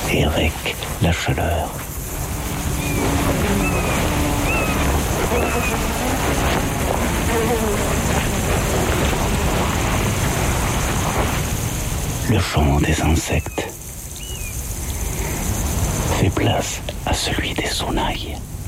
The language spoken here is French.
et avec la chaleur. Le chant des insectes fait place à celui des sonnailles.